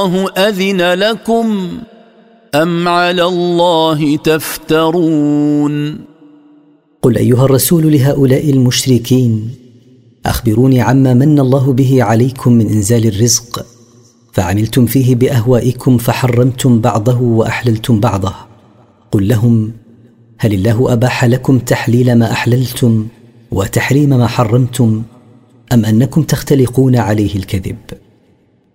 الله أذن لكم أم على الله تفترون. قل أيها الرسول لهؤلاء المشركين: أخبروني عما من الله به عليكم من إنزال الرزق، فعملتم فيه بأهوائكم فحرمتم بعضه وأحللتم بعضه. قل لهم: هل الله أباح لكم تحليل ما أحللتم وتحريم ما حرمتم، أم أنكم تختلقون عليه الكذب؟